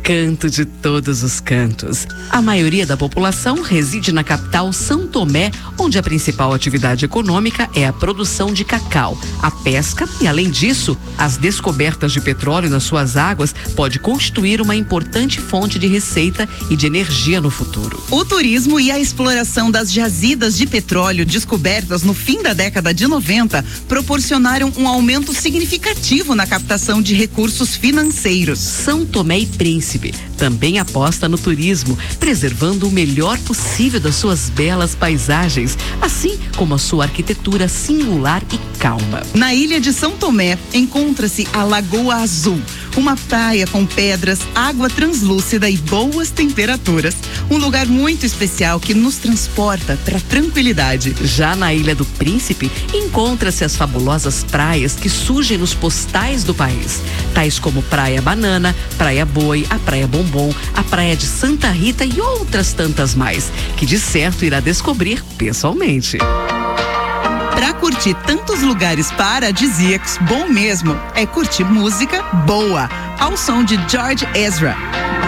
canto de todos os cantos. A maioria da população reside na capital São Tomé, onde a principal atividade econômica é a produção de cacau, a pesca e, além disso, as descobertas de petróleo nas suas águas pode constituir uma importante fonte de receita e de energia no futuro. O turismo e a exploração das jazidas de petróleo descobertas no fim da década de 90 proporcionaram um aumento significativo na captação de recursos financeiros. São Tomé e Príncipe também aposta no turismo, preservando o melhor possível das suas belas paisagens, assim como a sua arquitetura singular e calma. Na ilha de São Tomé encontra-se a Lagoa Azul, uma praia com pedras, água translúcida e boas temperaturas. Um lugar muito especial que nos transporta para a tranquilidade. Já na Ilha do Príncipe, encontra-se as fabulosas praias que surgem nos postais do país, tais como Praia Banana, Praia Boi, a Praia Bombom, a Praia de Santa Rita e outras tantas mais, que de certo irá descobrir pessoalmente. Para curtir tantos lugares paradisíacos, bom mesmo é curtir música boa, ao som de George Ezra.